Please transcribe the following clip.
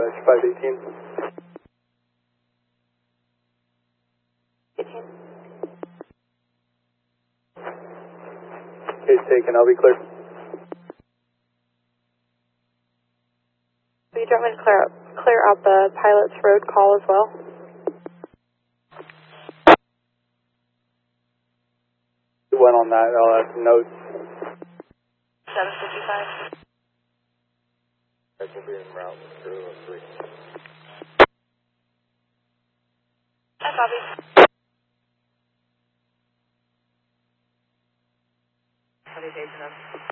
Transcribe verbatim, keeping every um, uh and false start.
dispatch five eighteen. eighteen. Case taken, I'll be clear. Will you drop me to clear out, clear out the pilot's road call as well? We went on that, I'll have some notes. seven fifty-five. I will be en route two oh three. Hi, Bobby. How many days enough?